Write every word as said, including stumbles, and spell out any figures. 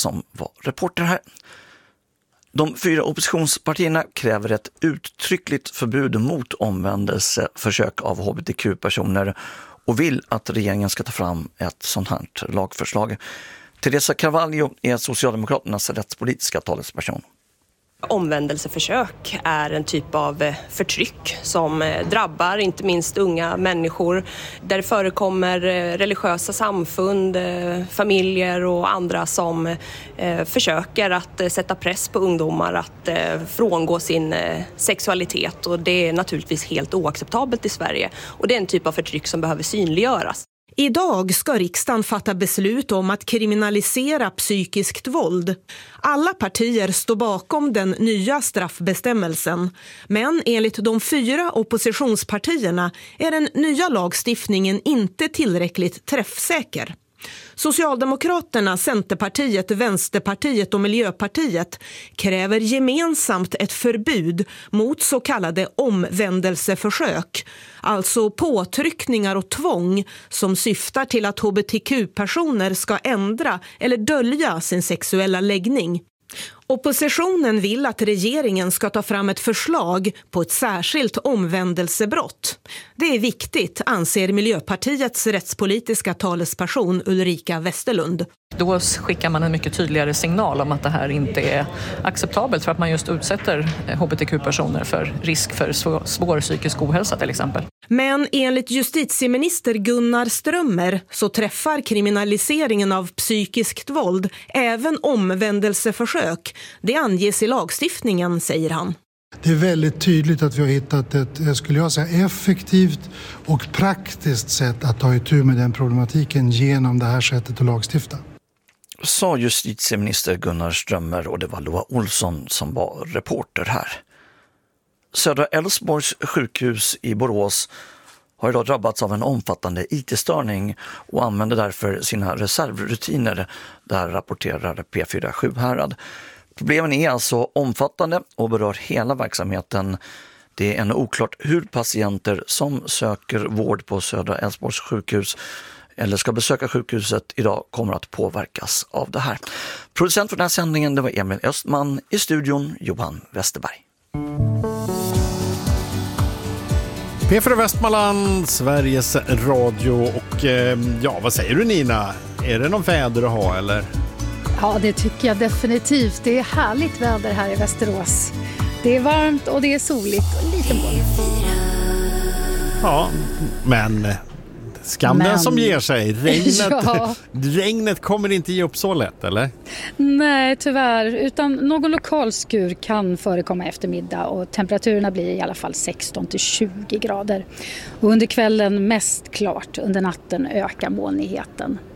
som var reporter här. De fyra oppositionspartierna kräver ett uttryckligt förbud mot omvändelseförsök av hbtq-personer och vill att regeringen ska ta fram ett sådant här lagförslag. Teresa Carvalho är Socialdemokraternas rättspolitiska talesperson. Omvändelseförsök är en typ av förtryck som drabbar inte minst unga människor, där det förekommer religiösa samfund, familjer och andra som försöker att sätta press på ungdomar att frångå sin sexualitet, och det är naturligtvis helt oacceptabelt i Sverige, och det är en typ av förtryck som behöver synliggöras. Idag ska riksdagen fatta beslut om att kriminalisera psykiskt våld. Alla partier står bakom den nya straffbestämmelsen, men enligt de fyra oppositionspartierna är den nya lagstiftningen inte tillräckligt träffsäker. Socialdemokraterna, Centerpartiet, Vänsterpartiet och Miljöpartiet kräver gemensamt ett förbud mot så kallade omvändelseförsök, alltså påtryckningar och tvång som syftar till att hbtq-personer ska ändra eller dölja sin sexuella läggning. Oppositionen vill att regeringen ska ta fram ett förslag på ett särskilt omvändelsebrott. Det är viktigt, anser Miljöpartiets rättspolitiska talesperson Ulrika Westerlund. Då skickar man en mycket tydligare signal om att det här inte är acceptabelt, för att man just utsätter hbtq-personer för risk för svår psykisk ohälsa till exempel. Men enligt justitieminister Gunnar Strömmer så träffar kriminaliseringen av psykiskt våld även omvändelseförsök. Det anges i lagstiftningen, säger han. Det är väldigt tydligt att vi har hittat ett, skulle jag säga, effektivt och praktiskt sätt att ta itu med den problematiken genom det här sättet att lagstifta. Sa justitieminister Gunnar Strömmer, och det var Loa Olsson som var reporter här. Södra Älvsborgs sjukhus i Borås har idag drabbats av en omfattande I T-störning och använder därför sina reservrutiner, där rapporterar P fyra Sjuhärad. Problemen är alltså omfattande och berör hela verksamheten. Det är ännu oklart hur patienter som söker vård på Södra Älvsborgs sjukhus eller ska besöka sjukhuset idag kommer att påverkas av det här. Producent för den här sändningen, det var Emil Östman, i studion Johan Westerberg. P fyra Västmanland, Sveriges Radio, och eh, ja, vad säger du Nina? Är det någon väder att ha eller? Ja, det tycker jag definitivt. Det är härligt väder här i Västerås. Det är varmt och det är soligt och lite moln. Ja, men skam men... den som ger sig. Regnet, ja. regnet kommer inte ge upp så lätt, eller? Nej, tyvärr. Utan någon lokal skur kan förekomma eftermiddag, och temperaturerna blir i alla fall sexton till tjugo grader. Och under kvällen mest klart, under natten ökar molnigheten.